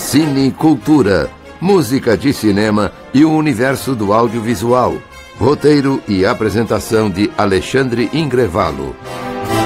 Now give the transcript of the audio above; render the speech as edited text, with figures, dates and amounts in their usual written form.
Cine Cultura, música de cinema e o universo do audiovisual. Roteiro e apresentação de Alexandre Ingrevalo.